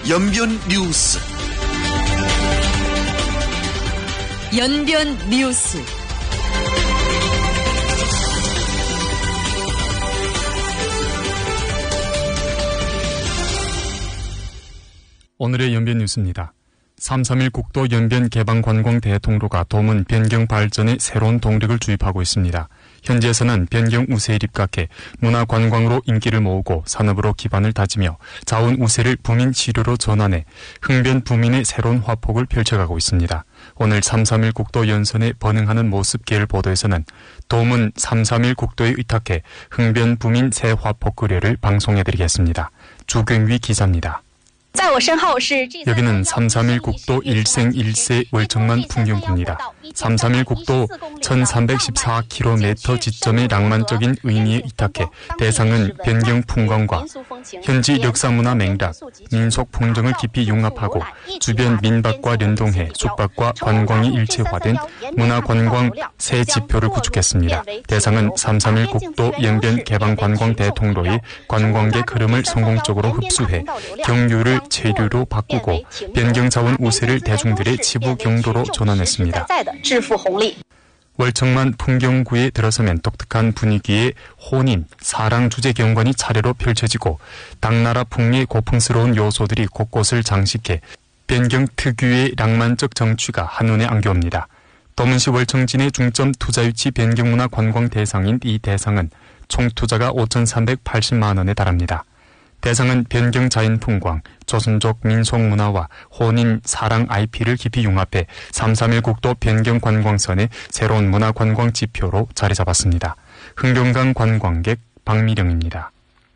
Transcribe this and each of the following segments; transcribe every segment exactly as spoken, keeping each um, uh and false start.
연변 뉴스. 연변 뉴스. 오늘의 연변 뉴스입니다. 삼삼일 국도 연변 개방 관광 대통로가 도문 변경 발전에 새로운 동력을 주입하고 있습니다. 현지에서는 변경 우세에 입각해 문화 관광으로 인기를 모으고 산업으로 기반을 다지며 자원 우세를 부민 치료로 전환해 흥변 부민의 새로운 화폭을 펼쳐가고 있습니다. 오늘 삼삼일 국도 연선에 번응하는 모습 계열 보도에서는 도문 삼삼일 국도에 의탁해 흥변 부민 새 화폭 의뢰를 방송해드리겠습니다. 주경위 기자입니다. 여기는 삼삼일 국도 일생일세 월청만 풍경구입니다. 삼삼일 국도 천삼백십사 킬로미터 지점의 낭만적인 의미에 이탁해 대상은 변경 풍광과 현지 역사문화 맥락, 민속 풍경을 깊이 융합하고 주변 민박과 연동해 숙박과 관광이 일체화된 문화관광 새 지표를 구축했습니다. 대상은 삼삼일 국도 연변 개방 관광 대통로의 관광객 흐름을 성공적으로 흡수해 경유를 체류로 바꾸고 변경 자원 우세를 대중들의 지부 경도로 전환했습니다. 월청만 풍경구에 들어서면 독특한 분위기의 혼인, 사랑 주제 경관이 차례로 펼쳐지고 당나라 풍의 고풍스러운 요소들이 곳곳을 장식해 변경 특유의 낭만적 정취가 한눈에 안겨옵니다. 도문시 월청진의 중점 투자 유치 변경문화 관광 대상인 이 대상은 총 투자가 오천삼백팔십만 원에 달합니다. 대상은 변경 자연 풍광, 조선족 민속 문화와 혼인, 사랑 아이피를 깊이 융합해 삼삼일 국도 변경 관광선의 새로운 문화 관광 지표로 자리 잡았습니다. 흥룡강 관광객 박미령입니다.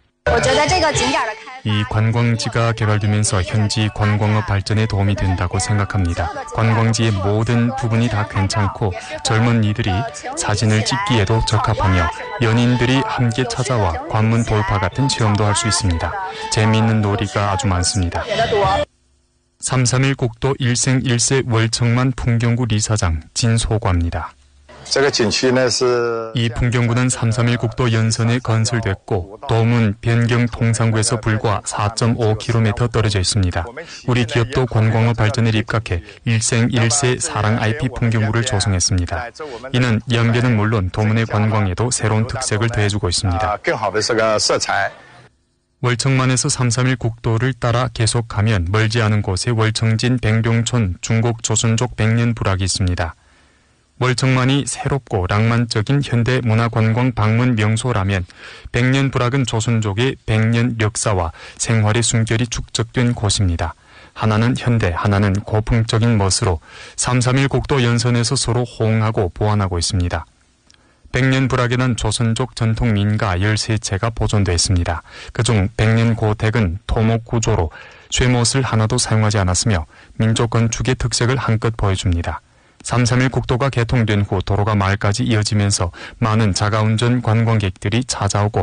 이 관광지가 개발되면서 현지 관광업 발전에 도움이 된다고 생각합니다. 관광지의 모든 부분이 다 괜찮고 젊은 이들이 사진을 찍기에도 적합하며 연인들이 함께 찾아와 관문 돌파 같은 체험도 할 수 있습니다. 재미있는 놀이가 아주 많습니다. 삼삼일 국도 일생일세 월청만 풍경구 리사장 진소과입니다. 이 풍경구는 삼삼일 국도 연선에 건설됐고 도문 변경 통상구에서 불과 사 점 오 킬로미터 떨어져 있습니다. 우리 기업도 관광업 발전에 입각해 일생일세 사랑 아이피 풍경구를 조성했습니다. 이는 연변은 물론 도문의 관광에도 새로운 특색을 더해주고 있습니다. 월청만에서 삼삼일 국도를 따라 계속가면 멀지 않은 곳에 월청진 백룡촌 중국 조선족 백년 부락이 있습니다. 월청만이 새롭고 낭만적인 현대 문화관광 방문 명소라면 백년 부락은 조선족의 백년 역사와 생활의 숨결이 축적된 곳입니다. 하나는 현대, 하나는 고풍적인 멋으로 삼삼일 국도 연선에서 서로 호응하고 보완하고 있습니다. 백년 부락에는 조선족 전통 민가 열세 채가 보존되어 있습니다. 그중 백년 고택은 토목 구조로 쇠못을 하나도 사용하지 않았으며 민족 건축의 특색을 한껏 보여줍니다. 삼삼일 국도가 개통된 후 도로가 마을까지 이어지면서 많은 자가운전 관광객들이 찾아오고